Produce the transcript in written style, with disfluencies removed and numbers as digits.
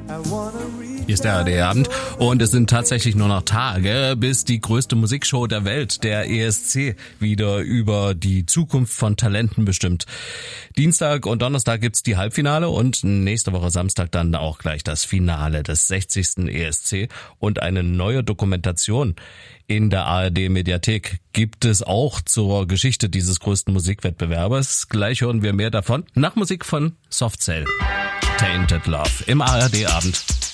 Hier ist der ARD-Abend und es sind tatsächlich nur noch Tage, bis die größte Musikshow der Welt, der ESC, wieder über die Zukunft von Talenten bestimmt. Dienstag und Donnerstag gibt's die Halbfinale und nächste Woche Samstag dann auch gleich das Finale des 60. ESC und eine neue Dokumentation in der ARD-Mediathek gibt es auch zur Geschichte dieses größten Musikwettbewerbes. Gleich hören wir mehr davon nach Musik von Soft Cell. Tainted Love im ARD-Abend.